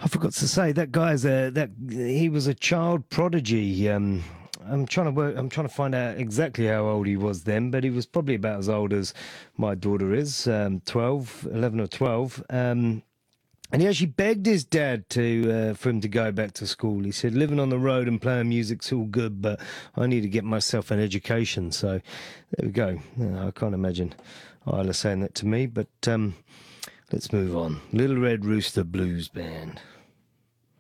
I forgot to say that guy's he was a child prodigy. I'm trying to find out exactly how old he was then, but he was probably about as old as my daughter is, 12, 11 or 12. And he actually begged his dad to for him to go back to school. He said, "Living on the road and playing music's all good, but I need to get myself an education." So there we go. I can't imagine Isla saying that to me, but let's move on. Little Red Rooster Blues Band.